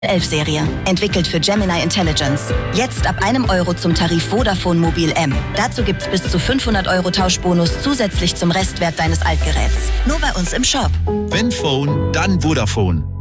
11-Serie, entwickelt für Gemini Intelligence. Jetzt ab €1 zum Tarif Vodafone Mobil M. Dazu gibt's bis zu 500 € Tauschbonus zusätzlich zum Restwert deines Altgeräts. Nur bei uns im Shop. Wenn Phone, dann Vodafone.